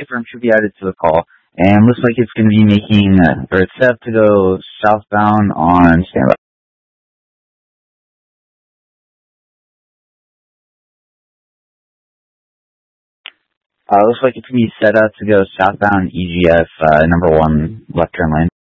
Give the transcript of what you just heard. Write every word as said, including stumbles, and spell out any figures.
firm should be added to the call. And looks like it's going to be making, uh, or it's set up to go southbound on standby. Uh, looks like it's going to be set up to go southbound E G F, uh, number one left turn lane.